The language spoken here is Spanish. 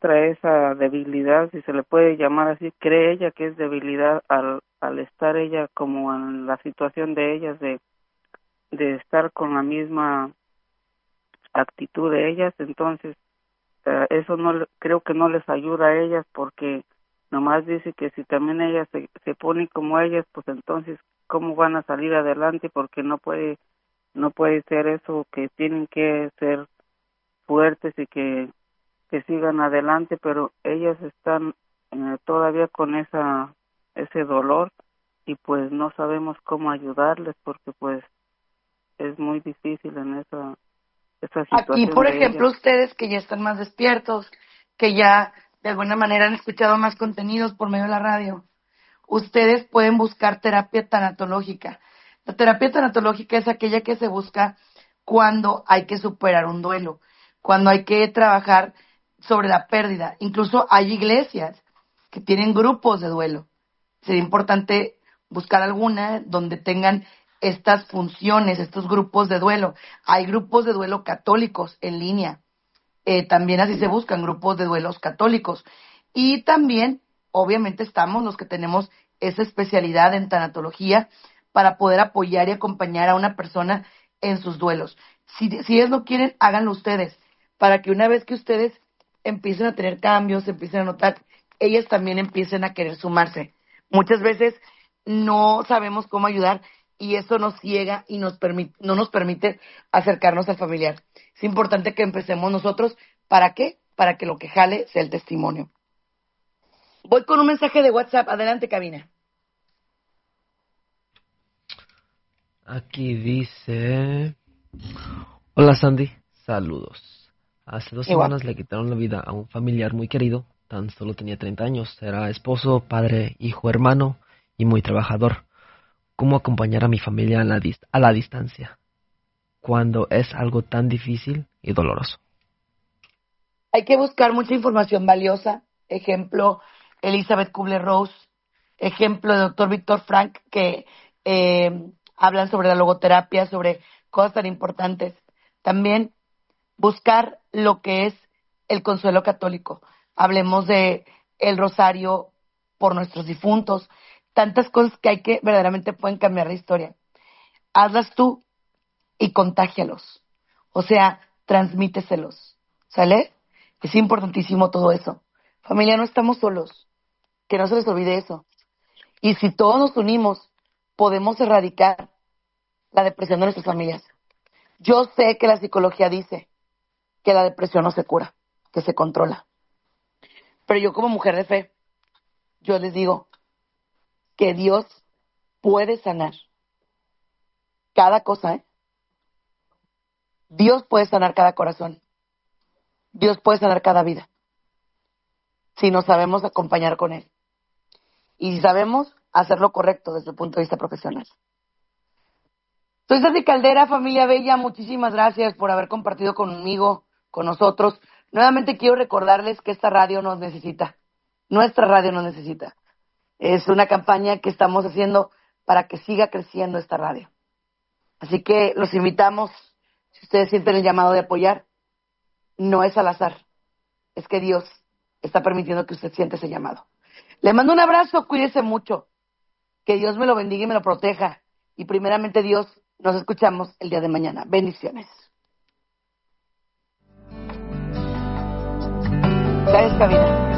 muestra esa debilidad, si se le puede llamar así, cree ella que es debilidad al estar ella como en la situación de ellas de estar con la misma actitud de ellas, entonces eso creo que no les ayuda a ellas, porque nomás dice que si también ellas se ponen como ellas, pues entonces cómo van a salir adelante, porque no puede ser eso, que tienen que ser fuertes y que sigan adelante, pero ellas están todavía con ese dolor, y pues no sabemos cómo ayudarles, porque pues es muy difícil en esa Aquí, situación por de ejemplo, ellas. ustedes que ya están más despiertos, que ya de alguna manera han escuchado más contenidos por medio de la radio, ustedes pueden buscar terapia tanatológica. La terapia tanatológica es aquella que se busca cuando hay que superar un duelo, cuando hay que trabajar sobre la pérdida. Incluso hay iglesias que tienen grupos de duelo. Sería importante buscar alguna donde tengan estas funciones, estos grupos de duelo. Hay grupos de duelo católicos en línea. También así se buscan grupos de duelos católicos. Y también, obviamente, estamos los que tenemos esa especialidad en tanatología para poder apoyar y acompañar a una persona en sus duelos. Si ellos no quieren, háganlo ustedes, para que una vez que ustedes empiecen a tener cambios, empiecen a notar, ellas también empiecen a querer sumarse. Muchas veces no sabemos cómo ayudar y eso nos ciega y no nos permite acercarnos al familiar. Es importante que empecemos nosotros. ¿Para qué? Para que lo que jale sea el testimonio. Voy con un mensaje de WhatsApp. Adelante, cabina. Aquí dice... Hola Sandy, saludos. Hace 2 semanas le quitaron la vida a un familiar muy querido. Tan solo tenía 30 años. Era esposo, padre, hijo, hermano y muy trabajador. ¿Cómo acompañar a mi familia a la distancia cuando es algo tan difícil y doloroso? Hay que buscar mucha información valiosa. Ejemplo, Elizabeth Kubler-Ross. Ejemplo, de doctor Víctor Frank, que hablan sobre la logoterapia, sobre cosas tan importantes. También buscar lo que es el consuelo católico. Hablemos de el rosario por nuestros difuntos. Tantas cosas que hay que verdaderamente pueden cambiar la historia. Hazlas tú y contágialos. O sea, transmíteselos. ¿Sale? Es importantísimo todo eso. Familia, no estamos solos. Que no se les olvide eso. Y si todos nos unimos, podemos erradicar la depresión de nuestras familias. Yo sé que la psicología dice que la depresión no se cura, que se controla. Pero yo como mujer de fe, yo les digo que Dios puede sanar cada cosa, ¿eh? Dios puede sanar cada corazón. Dios puede sanar cada vida. Si nos sabemos acompañar con Él. Y si sabemos hacer lo correcto desde el punto de vista profesional. Soy Ceci Caldera, familia bella. Muchísimas gracias por haber compartido conmigo, con nosotros. Nuevamente quiero recordarles que esta radio nos necesita. Nuestra radio nos necesita. Es una campaña que estamos haciendo para que siga creciendo esta radio. Así que los invitamos, si ustedes sienten el llamado de apoyar, no es al azar, es que Dios está permitiendo que usted sienta ese llamado. Le mando un abrazo, cuídese mucho, que Dios me lo bendiga y me lo proteja. Y primeramente Dios, nos escuchamos el día de mañana. Bendiciones. Gracias, cabina.